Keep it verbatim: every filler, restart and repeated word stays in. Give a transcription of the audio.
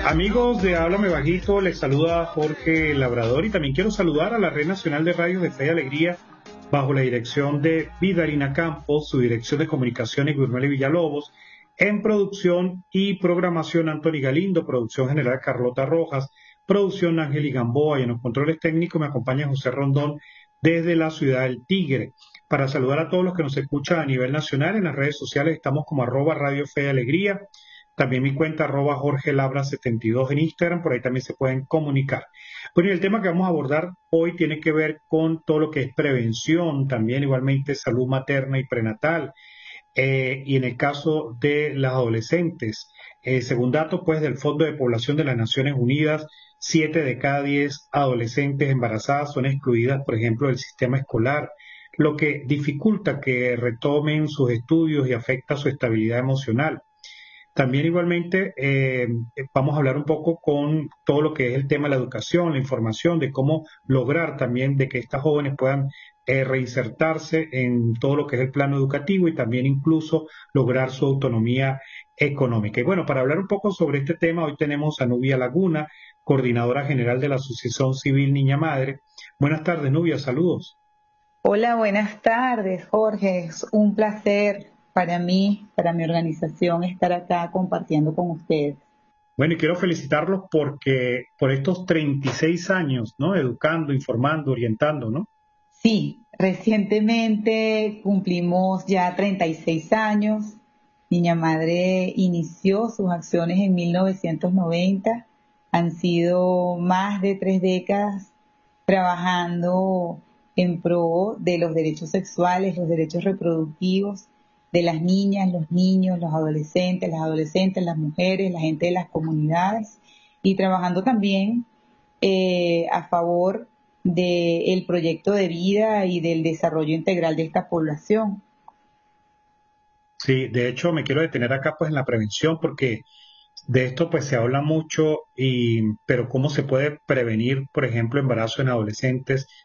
Amigos de Háblame Bajito, les saluda Jorge Labrador y también quiero saludar a la Red Nacional de Radios de Fe y Alegría bajo la dirección de Vidalina Campos, su dirección de comunicaciones Gurmeli Villalobos, en producción y programación Anthony Galindo, producción general Carlota Rojas, producción Ángel Gamboa y en los controles técnicos me acompaña José Rondón desde la ciudad del Tigre. Para saludar a todos los que nos escuchan a nivel nacional, en las redes sociales estamos como arroba Radio Fe y Alegría. También mi cuenta arroba Jorge Labra setenta y dos en Instagram, por ahí también se pueden comunicar. Bueno, y el tema que vamos a abordar hoy tiene que ver con todo lo que es prevención, también igualmente salud materna y prenatal, eh, y en el caso de las adolescentes, eh, según datos pues del Fondo de Población de las Naciones Unidas, siete de cada diez adolescentes embarazadas son excluidas, por ejemplo, del sistema escolar, lo que dificulta que retomen sus estudios y afecta su estabilidad emocional. También igualmente eh, vamos a hablar un poco con todo lo que es el tema de la educación, la información, de cómo lograr también de que estas jóvenes puedan eh, reinsertarse en todo lo que es el plano educativo y también incluso lograr su autonomía económica. Y bueno, para hablar un poco sobre este tema, hoy tenemos a Nubia Laguna, coordinadora general de la Asociación Civil Niña Madre. Buenas tardes, Nubia, saludos. Hola, buenas tardes, Jorge. Es un placer para mí, para mi organización, estar acá compartiendo con ustedes. Bueno, y quiero felicitarlos porque por estos treinta y seis años, ¿no? Educando, informando, orientando, ¿no? Sí, recientemente cumplimos ya treinta y seis años. Niña Madre inició sus acciones en mil novecientos noventa. Han sido más de tres décadas trabajando en pro de los derechos sexuales, los derechos reproductivos de las niñas, los niños, los adolescentes, las adolescentes, las mujeres, la gente de las comunidades y trabajando también eh, a favor del proyecto de vida y del desarrollo integral de esta población. Sí, de hecho me quiero detener acá pues en la prevención porque de esto pues se habla mucho, y, pero ¿cómo se puede prevenir, por ejemplo, embarazo en adolescentes?